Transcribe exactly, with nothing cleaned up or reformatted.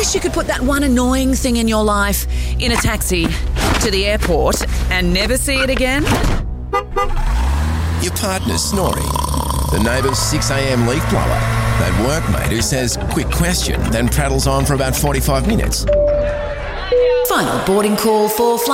wish you could put that one annoying thing in your life in a taxi to the airport and never see it again? Your partner's snoring. The neighbour's six a.m. leaf blower. That workmate who says, quick question, then prattles on for about forty-five minutes. Final boarding call for flight